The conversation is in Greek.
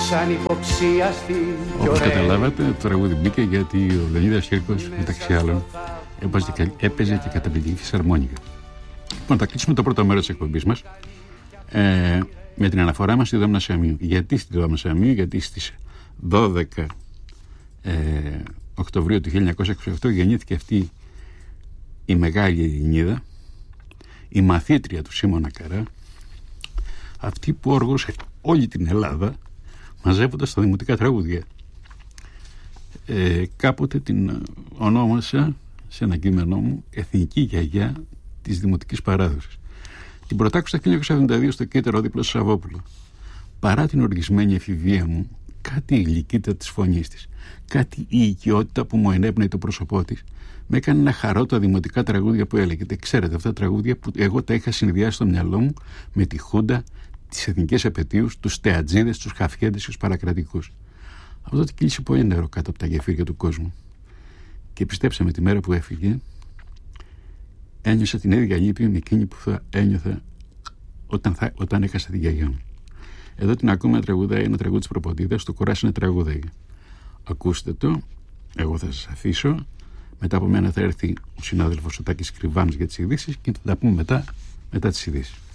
σαν υποψίαστη κι Όπως ωραία. καταλάβατε, το τραγούδι μπήκε γιατί ο Λεωνίδας Χίρκος, μεταξύ άλλων, έπαιζε και καταπληκτική φυσαρμόνικα. Λοιπόν, θα κλείσουμε το πρώτο μέρος της εκπομπής μας με την αναφορά μας στη Δόμνα Σαμίου. Γιατί στη Δόμνα Σαμίου? Γιατί στις 12 Οκτωβρίου του 1928 γεννήθηκε αυτή η μεγάλη Ελληνίδα, η μαθήτρια του Σίμωνα Καρά, αυτή που όργωσε όλη την Ελλάδα μαζεύοντας τα δημοτικά τραγούδια. Κάποτε την ονόμασα σε ένα κείμενό μου εθνική γιαγιά της δημοτικής παράδοσης. Την πρωτάκουσα το 1972 στο Κύτταρο δίπλα στο Σαββόπουλο. Παρά την οργισμένη εφηβεία μου, κάτι η γλυκύτητα της φωνής της, κάτι η οικειότητα που μου ενέπνεε το πρόσωπό της, με έκανε να χαρώ τα δημοτικά τραγούδια που έλεγε. Ξέρετε, αυτά τα τραγούδια που εγώ τα είχα συνδυάσει στο μυαλό μου με τη Χούντα, τις εθνικές επετείους, τους τεατζίδες, τους χαφιέντες και τους παρακρατικούς. Από τότε κύλησε πολύ νερό κάτω από τα γεφύρια του κόσμου. Και πιστέψτε με, τη μέρα που έφυγε, ένιωσα την ίδια λύπη με εκείνη που θα ένιωθα όταν έχασα τη γιαγιά μου. Εδώ την ακούμε να τραγουδάει ένα τραγούδι της Προποντίδας, το Κοράς είναι τραγούδι. Ακούστε το, εγώ θα σας αφήσω. Μετά από μένα θα έρθει ο συνάδελφος ο Τάκης Κρυβάνος για τις ειδήσεις και θα τα πούμε μετά τις ειδήσεις.